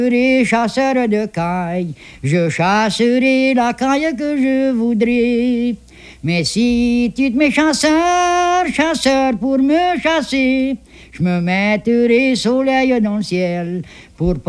serai chasseur de caille, je chasserai la caille que je voudrais. Mais si tu te mets chasseur, chasseur pour me chasser, je me mettrai soleil dans le ciel pour